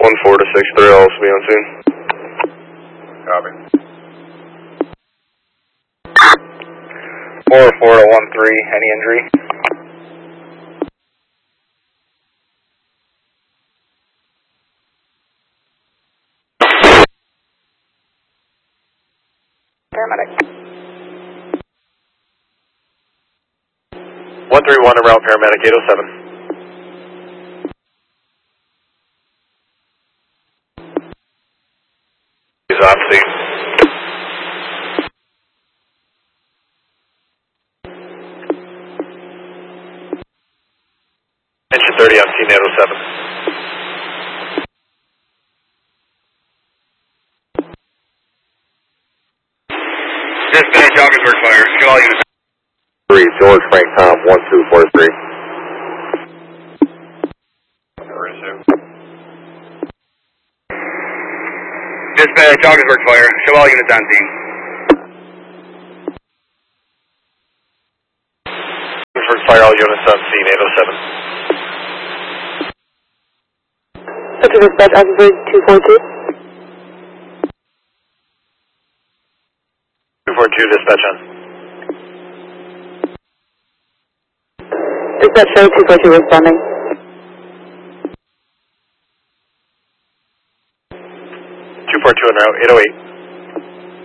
4 to 6-3, I'll also be on scene. Copy. 4 to 1-3, any injury? Paramedic. 131 around paramedic 807. He's on scene. Engine 30 on scene 807. Dispatch, Augsburg Fire. Show all units. 3, George Frank Tom, 1243. Dispatch, Augsburg Fire. Show all units on scene. Augsburg Fire, all units on scene 807. Central Dispatch, Augsburg 242. 242, dispatch on. Dispatch show 242 responding. 242 en route, 808.